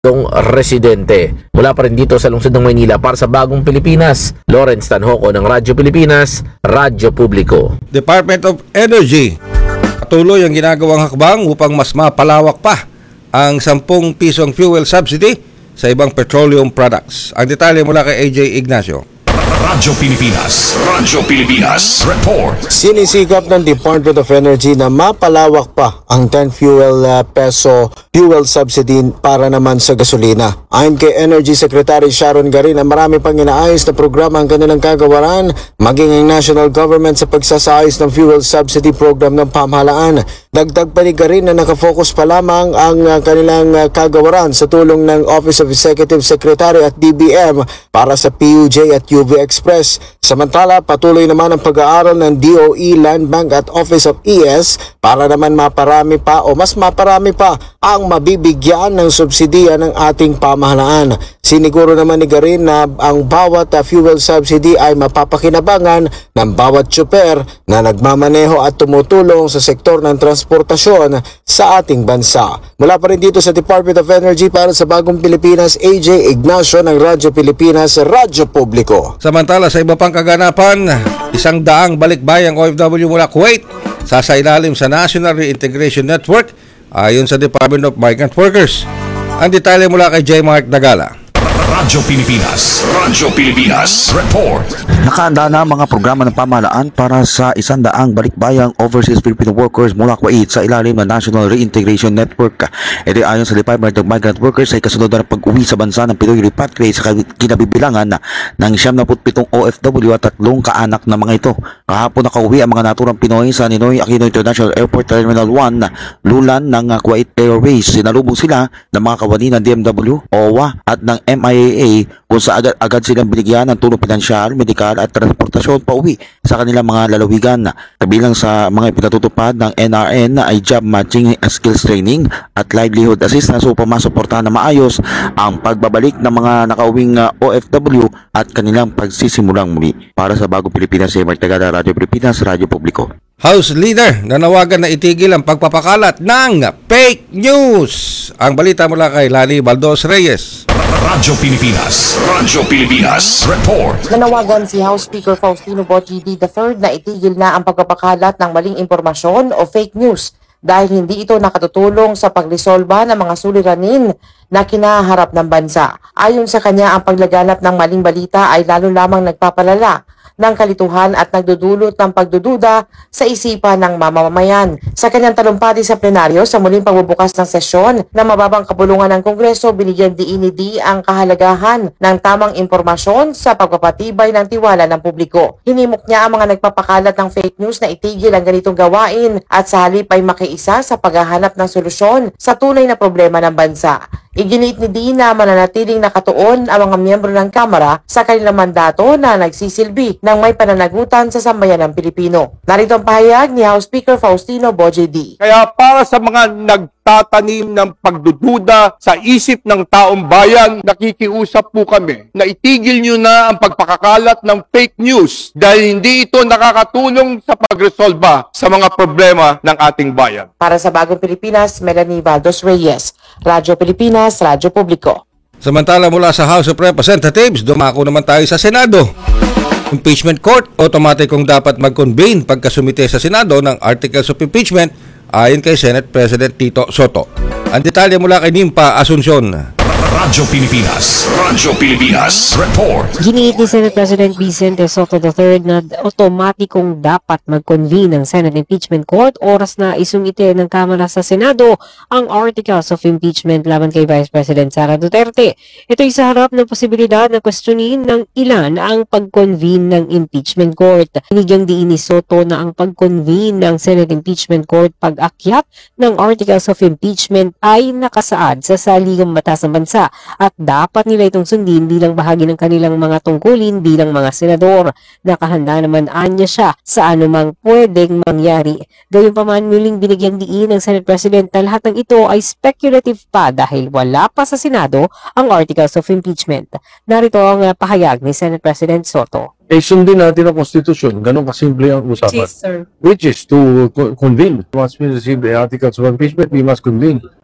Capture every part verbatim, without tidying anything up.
Tong residente. Mula pa rin dito sa lungsod ng Maynila para sa Bagong Pilipinas, Lawrence Tanhoco ng Radyo Pilipinas, Radyo Publiko. Department of Energy, patuloy ang ginagawang hakbang upang mas mapalawak pa ang sampung pisong fuel subsidy sa ibang petroleum products. Ang detalye mula kay A J Ignacio. Radyo Pilipinas, Radyo Pilipinas, report. Sinisikap ng Department of Energy na mapalawak pa ang ten fuel uh, peso fuel subsidy para naman sa gasolina. Ayon kay Energy Secretary Sharon Garin na marami pang inaayos na programa ang kanilang kagawaran, maging ang national government sa pagsasaayos ng fuel subsidy program ng pamahalaan. Dagdag pa ni Garin na nakafocus pa lamang ang uh, kanilang uh, kagawaran sa tulong ng Office of Executive Secretary at D B M para sa P U J at U V Express. Samantala, patuloy naman ang pag-aaral ng D O E, Land Bank at Office of E S para naman maparami pa o mas maparami pa ang mabibigyan ng subsidiya ng ating pamahalaan. Siniguro naman ni Garin na ang bawat uh, fuel subsidy ay mapapakinabangan ng bawat tsuper na nagmamaneho at tumutulong sa sektor ng transportasyon sa ating bansa. Mula pa rin dito sa Department of Energy para sa Bagong Pilipinas, A J Ignacio ng Radyo Pilipinas, Radyo Publiko. Samantala sa iba pang kaganapan, isang daang balikbayang O F W mula Kuwait sasailalim sa National Reintegration Network ayon sa Department of Migrant Workers. Ang detalye mula kay J. Mark Dagala. Radyo Pilipinas, Radyo Pilipinas, report. Nakahanda na mga programa ng pamahalaan para sa isandaang balikbayang overseas Filipino workers mula Kuwait sa ilalim ng National Reintegration Network. Ito ayon sa Department of Migrant Workers ay kasunod na pag-uwi sa bansa ng Pinoy repatriate sa kinabibilangan ng siyam na pitong O F W at tatlong kaanak na mga ito. Kahapon nakauwi ang mga naturang Pinoy sa Ninoy Aquino International Airport Terminal one, lulan ng Kuwait Airways. Sinalubong sila ng mga kawani ng D M W, O W A at ng M I A A kung sa agad-agad silang binigyan ng tulong pinansyal, medikal at transportasyon pauwi sa kanilang mga lalawigan. Kabilang sa mga ipinatutupad ng N R N ay job matching, skills training at livelihood assistance upang masuportahan na maayos ang pagbabalik ng mga nakauwing O F W at kanilang pagsisimulang muli. Para sa Bagong Pilipinas, si Martagada, Radyo Pilipinas, Radyo Publiko. House Leader nanawagan na itigil ang pagpapakalat ng fake news. Ang balita mula kay Lali Baldos Reyes. Radyo Pilipinas, Radyo Pilipinas, report. Nanawagan si House Speaker Faustino Boji D the third na itigil na ang pagpapakalat ng maling impormasyon o fake news dahil hindi ito nakatutulong sa pagresolba ng mga suliranin na kinaharap ng bansa. Ayon sa kanya, ang paglaganap ng maling balita ay lalo lamang nagpapalala ng kalituhan at nagdudulot ng pagdududa sa isipan ng mamamayan. Sa kanyang talumpati sa plenaryo sa muling pagbubukas ng sesyon na mababang kapulungan ng Kongreso, binigyan diin ni D ang kahalagahan ng tamang impormasyon sa pagpapatibay ng tiwala ng publiko. Hinimok niya ang mga nagpapakalat ng fake news na itigil ang ganitong gawain at sa halip ay makiisa sa paghahanap ng solusyon sa tunay na problema ng bansa. Iginiit ni D na mananatiling nakatuon ang mga miyembro ng Kamara sa kanilang mandato na nagsisilbi ng may pananagutan sa sambayan ng Pilipino. Narito ang pahayag ni House Speaker Faustino Boji D. Kaya para sa mga nagtatanim ng pagdududa sa isip ng taong bayan, nakikiusap po kami na itigil nyo na ang pagpakakalat ng fake news dahil hindi ito nakakatulong sa pagresolba sa mga problema ng ating bayan. Para sa Bagong Pilipinas, Melanie Baldos Reyes, Radyo Pilipinas, Radyo Publiko. Samantala mula sa House of Representatives, dumako naman tayo sa Senado. Impeachment Court, automatikong dapat mag-convene pagkasumite sa Senado ng Articles of Impeachment ayon kay Senate President Tito Soto. Ang detalye mula kay Nimpa Asuncion. Radyo Pilipinas, Radyo Pilipinas, report. Giniit ni Senate President Vicente Soto the third na otomatikong dapat mag-convene ng Senate Impeachment Court oras na isungite ng Kamara sa Senado ang Articles of Impeachment laban kay Vice President Sara Duterte. Ito ay sa harap ng posibilidad na questionin ng ilan ang pag-convene ng Impeachment Court. Binigyang diin ni Soto na ang pag-convene ng Senate Impeachment Court pag-akyat ng Articles of Impeachment ay nakasaad sa saligang batas ng bansa at dapat nila itong sundin bilang bahagi ng kanilang mga tungkulin bilang mga senador. Nakahanda naman anya siya sa anumang pwedeng mangyari. Gayunpaman, muling binigyang diin ng Senate President na lahat ng ito ay speculative pa dahil wala pa sa Senado ang Articles of Impeachment. Narito ang uh, pahayag ni Senate President Soto. Eh, sundin natin ang konstitusyon. Ganon kasimple ang usapan. Yes, sir. Which is to co- convene. Once we receive the articles of impeachment, we must convene.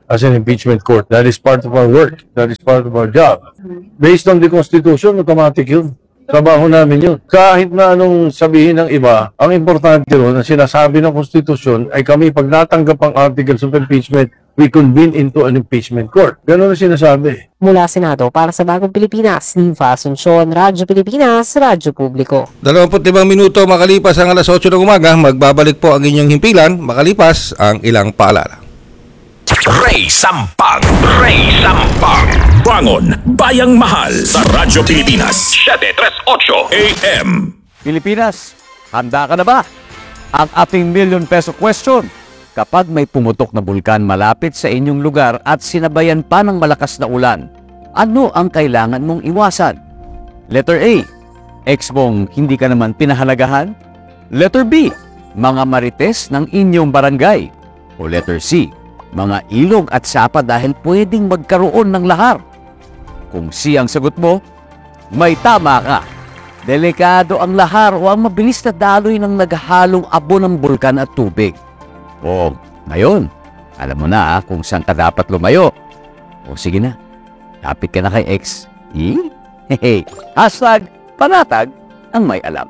as an impeachment court. That is part of our work. That is part of our job. Based on the Constitution, automatic yun. Trabaho namin yun. Kahit na anong sabihin ng iba, ang importante ron, ang sinasabi ng Constitution, ay kami pag natanggap ang articles of impeachment, we convene into an impeachment court. Ganun ang sinasabi. Mula Senado para sa Bagong Pilipinas, Nifa Asuncion, Radyo Pilipinas, Radyo Publiko. dalawampu't limang minuto makalipas ang alas otso ng umaga, magbabalik po ang inyong himpilan, makalipas ang ilang paalala. Ray Sampag, Ray Sampag. Bangon, Bayang Mahal sa Radyo Pilipinas, seven thirty-eight A M. Pilipinas, handa ka na ba? Ang ating million peso question. Kapag may pumutok na bulkan malapit sa inyong lugar at sinabayan pa ng malakas na ulan, ano ang kailangan mong iwasan? Letter A, ex mong hindi ka naman pinahalagahan? Letter B, mga marites ng inyong barangay? O letter C, mga ilog at sapa dahil pwedeng magkaroon ng lahar? Kung C ang sagot mo, may tama ka. Delikado ang lahar o ang mabilis na daloy ng naghahalong abo ng bulkan at tubig. O, ngayon, alam mo na kung saan ka dapat lumayo. O sige na, lapit ka na kay X. Eh? Hehe. Hashtag panatag ang may alam.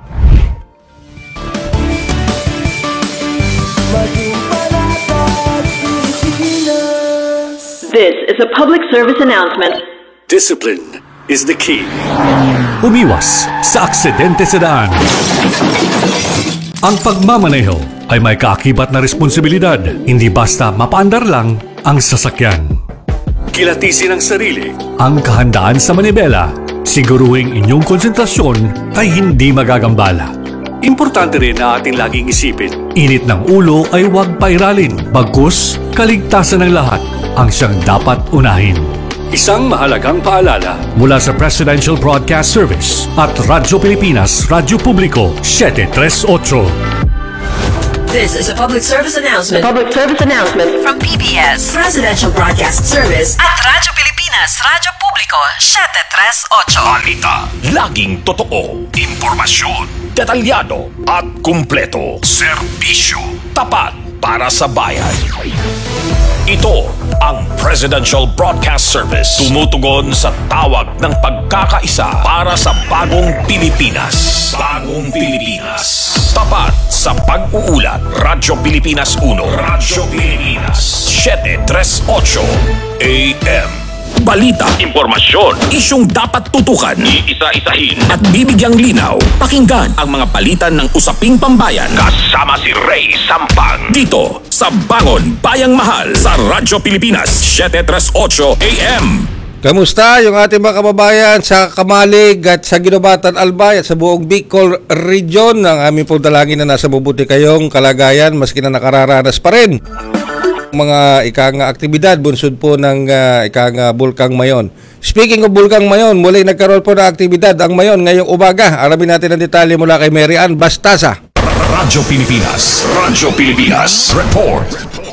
This is a public service announcement. Discipline is the key. Umiwas sa aksidente sa daan. Ang pagmamaneho ay may kaakibat na responsibilidad, hindi basta mapaandar lang ang sasakyan. Kilatisin ang sarili, ang kahandaan sa manibela, siguruhing inyong konsentrasyon ay hindi magagambala. Importante rin na ating laging isipin, init ng ulo ay huwag pairalin, bagkus kaligtasan ng lahat ang siyang dapat unahin. Isang mahalagang paalala mula sa Presidential Broadcast Service at Radyo Pilipinas, Radyo Publiko, seven thirty-eight. This is a public service announcement. A public service announcement from P B S Presidential Broadcast Service at Radyo Pilipinas, Radyo Publiko, seven thirty-eight. Balita, laging totoo, impormasyon, detalyado at kumpleto. Serbisyo, tapat para sa bayan. Ito ang Presidential Broadcast Service. Tumutugon sa tawag ng pagkakaisa para sa bagong Pilipinas. Bagong Pilipinas. Tapat sa pag-uulat. Radyo Pilipinas one. Radyo Pilipinas seven thirty-eight A M. Balita, impormasyon, isyong dapat tutukan, iisa-isahin at bibigyang linaw. Pakinggan ang mga balitan ng usaping pambayan. Kasama si Ray Sampang dito sa Bangon, Bayang Mahal sa Radyo Pilipinas seven thirty-eight A M. Kamusta yung ating mga kababayan sa Kamalig at sa Ginobatan Albay at sa buong Bicol Region? Ang aming pong dalangin na nasa mabuti kayong kalagayan maski na nakararanas pa rin mga ikang aktibidad bunsod po ng uh, ikang uh, Bulkang Mayon. Speaking of Bulkang Mayon, muli nagkaroon po ng aktibidad ang Mayon ngayong umaga. Alamin natin ang detalye mula kay Mary Ann Bastasa. Radyo Pilipinas, Radyo Pilipinas, report.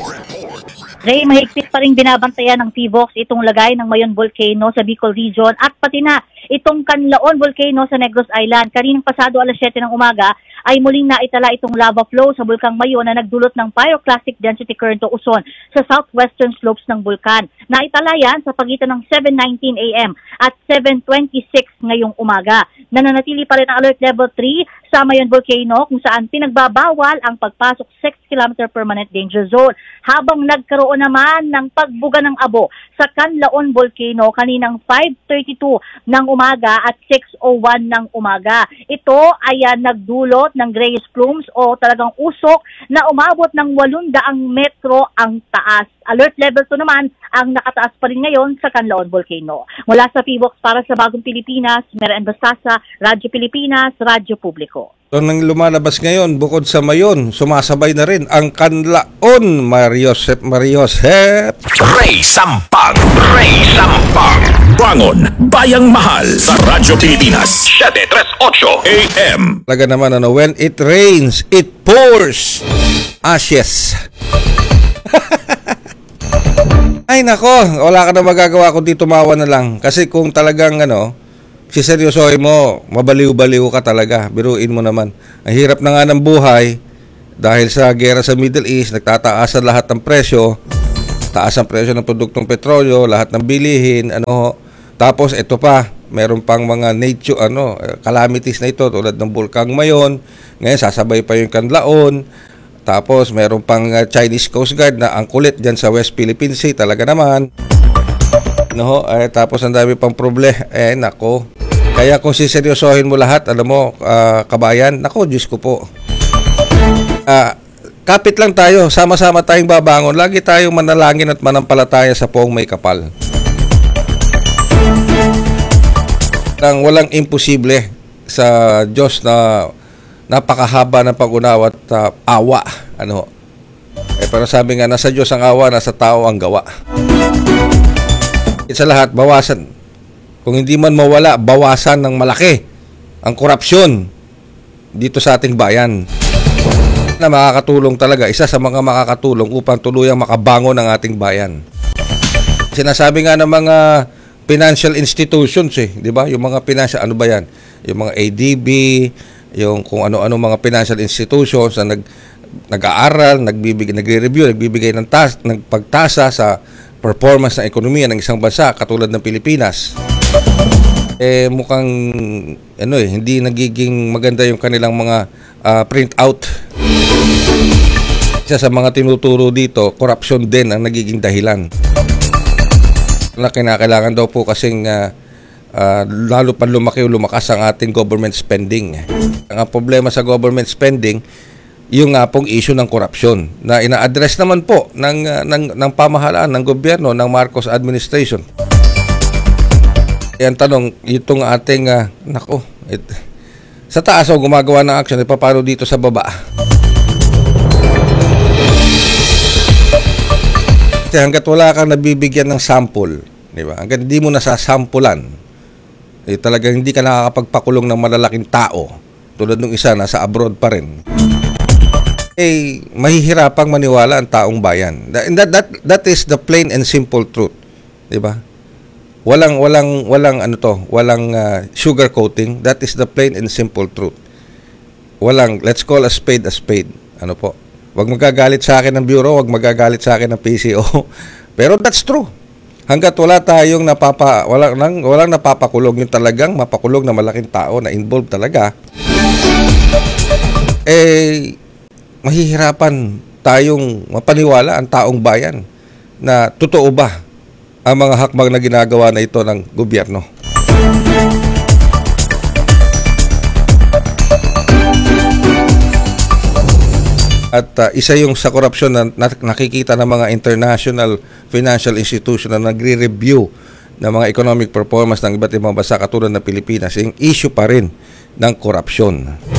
Ray, mahigpit pa rin binabantayan ng T V O X itong lagay ng Mayon Volcano sa Bicol Region at pati na itong Canlaon Volcano sa Negros Island. Kaninang pasado alas siyete ng umaga ay muling naitala itong lava flow sa Bulkang Mayon na nagdulot ng pyroclastic density current o uson sa southwestern slopes ng bulkan. Naitala yan sa pagitan ng seven nineteen A M at seven twenty-six ngayong umaga. Nananatili pa rin ang alert level three sa Mayon Volcano kung saan pinagbabawal ang pagpasok six kilometer permanent danger zone. Habang nagkaroon naman ng pagbuga ng abo sa Canlaon Volcano kaninang five thirty-two ng umaga at six oh one ng umaga. Ito ay uh, nagdulot ng grayish plumes o talagang usok na umabot ng eight hundred metro ang taas. Alert level two naman ang nakataas pa rin ngayon sa Canlaon Volcano. Mula sa P B O X para sa Bagong Pilipinas, Mary Ann Bastasa, Radyo Pilipinas, Radyo Publiko. So, nang lumalabas ngayon, bukod sa Mayon, sumasabay na rin ang Canlaon. Mariosep, Mariosep. Ray Sampang, Ray Sampang. Bangon, Bayang Mahal sa Radyo Pilipinas seven thirty-eight A M. Talaga naman, ano, when it rains, it pours. Ashes. Ay nako, wala ka na magagawa kundi tumawa na lang. Kasi kung talagang ano, siseryosohin mo, mabaliw-baliw ka talaga. Biruin mo naman. Ang hirap na nga ng buhay dahil sa gera sa Middle East, nagtataas ang lahat ng presyo. taas ang presyo ng produktong petrolyo, lahat ng bilihin, ano ho. Tapos ito pa, meron pang mga nature ano, calamities na ito tulad ng Bulkang Mayon. Ngayon sasabay pa yung Kanlaon. Tapos meron pang uh, Chinese Coast Guard na ang kulit diyan sa West Philippine Sea, talaga naman. No, eh, tapos ang dami pang problema. Eh nako. Kaya kung siseryosohin mo lahat, alam mo, uh, kabayan, nako, Diyos ko po. Ah, uh, kapit lang tayo, sama-sama tayong babangon. Lagi tayong manalangin at manampalataya sa Poong May Kapal. Nang walang imposible sa Diyos na napakahaba ng pag-unawa at uh, awa. Ano? Eh, pero sabi nga, nasa Diyos ang awa, nasa tao ang gawa. Sa lahat, bawasan. Kung hindi man mawala, bawasan ng malaki ang korupsyon dito sa ating bayan. Na makakatulong talaga, isa sa mga makakatulong upang tuluyang makabangon ang ating bayan. Sinasabi nga ng mga financial institutions eh, di ba? Yung mga financial, ano ba yan? Yung mga A D B, yung kung ano-ano mga financial institutions na nag, nag-aaral, nagbibigay, nagre-review, nagbibigay ng tas, ng pagtasa sa performance ng ekonomiya ng isang bansa katulad ng Pilipinas. Eh mukhang ano eh, hindi nagiging maganda yung kanilang mga uh, print out. Isa sa mga tinuturo dito, corruption din ang nagiging dahilan. Na kinakailangan daw po kasing uh, uh, lalo pa lumaki o lumakas ang ating government spending. Ang problema sa government spending, yung nga pong issue ng korupsyon na ina-address naman po ng, uh, ng, ng pamahalaan, ng gobyerno, ng Marcos administration. Yan tanong, itong ating, uh, nako, it, sa taas o gumagawa ng action, ipapalo dito sa baba. Kasi hanggat wala kang nabibigyan ng sample, di ba? Hanggat hindi mo nasasampulan, eh, talagang hindi ka nakakapagpakulong ng malalaking tao. Tulad ng isa, nasa abroad pa rin. Eh, mahihirapang maniwala ang taong bayan. That, that, that, that is the plain and simple truth. Di ba? Walang, walang, walang, ano to, walang uh, sugar coating. That is the plain and simple truth. Walang, let's call a spade a spade. Ano po? Huwag magagalit sa akin ng bureau, huwag magagalit sa akin ng P C O. Pero that's true. Hanggat wala tayong napapa, walang, walang napapakulong, yung talagang mapakulong na malaking tao na involved talaga, eh, mahihirapan tayong mapaniwala ang taong bayan na totoo ba ang mga hakbang na ginagawa na ito ng gobyerno. At uh, isa yung sa korupsyon na nakikita ng mga international financial institution na nagre-review ng mga economic performance ng iba't ibang bansa katulad ng Pilipinas, yung issue pa rin ng korupsyon.